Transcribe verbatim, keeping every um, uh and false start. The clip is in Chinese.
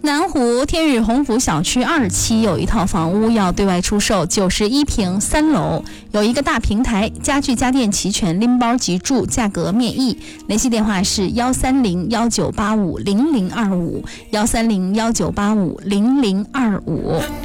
南湖天宇鸿福小区二期有一套房屋要对外出售，九十一平三楼，有一个大平台，家具家电齐全，拎包即住，价格面议。联系电话是幺三零幺九八五零零二五，幺三零幺九八五零零二五。